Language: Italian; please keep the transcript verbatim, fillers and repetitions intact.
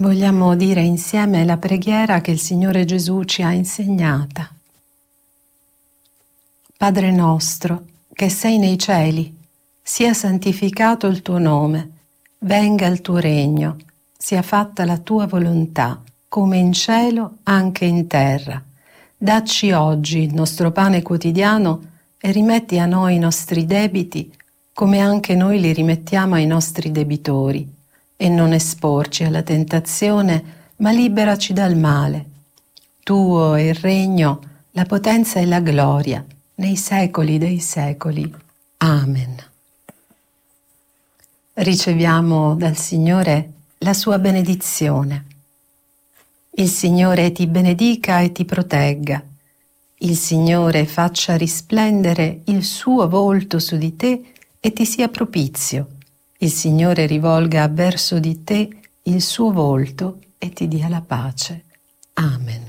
Vogliamo dire insieme la preghiera che il Signore Gesù ci ha insegnata. Padre nostro, che sei nei cieli, sia santificato il tuo nome, venga il tuo regno, sia fatta la tua volontà, come in cielo anche in terra. Dacci oggi il nostro pane quotidiano e rimetti a noi i nostri debiti, come anche noi li rimettiamo ai nostri debitori. E non esporci alla tentazione, ma liberaci dal male. Tuo è il regno, la potenza e la gloria, nei secoli dei secoli. Amen. Riceviamo dal Signore la sua benedizione. Il Signore ti benedica e ti protegga. Il Signore faccia risplendere il suo volto su di te e ti sia propizio. Il Signore rivolga verso di te il suo volto e ti dia la pace. Amen.